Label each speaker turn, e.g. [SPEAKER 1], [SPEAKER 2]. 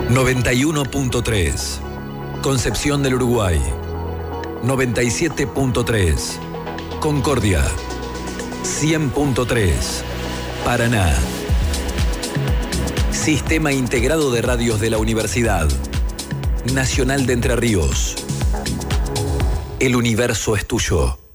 [SPEAKER 1] 91.3 Concepción del Uruguay. 97.3 Concordia. 100.3 Paraná. Sistema Integrado de Radios de la Universidad Nacional de Entre Ríos. El universo es tuyo.